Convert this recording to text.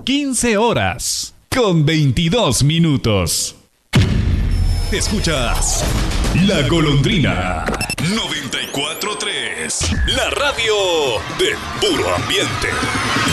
15 horas con 22 minutos. Escuchas La Golondrina 94.3, la radio del puro ambiente.